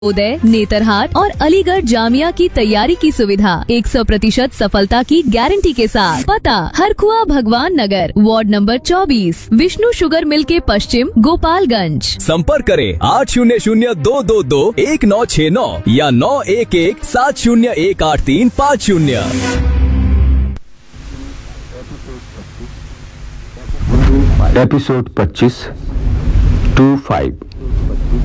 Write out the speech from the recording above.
उदय, नेतरहाट और अलीगढ़ जामिया की तैयारी की सुविधा 100% सफलता की गारंटी के साथ। पता हरखुआ भगवान नगर, ward number 24, Vishnu sugar mill के पश्चिम, गोपालगंज। संपर्क करें 8002221969 या 9117018350। एपिसोड 25 25